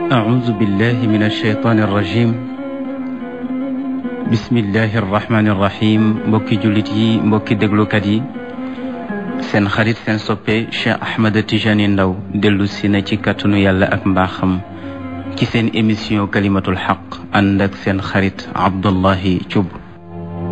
أعوذ بالله من الشيطان الرجيم بسم الله الرحمن الرحيم mbokki jullit yi mbokki déglukat yi seen xarit seen soppe Cheikh Ahmed Tijani Ndaw dellu si na ci kàttanu yàlla ak mbaaxam ci seen émission kalimatul xaq ànd ak seen xarit Abdullahi Thioub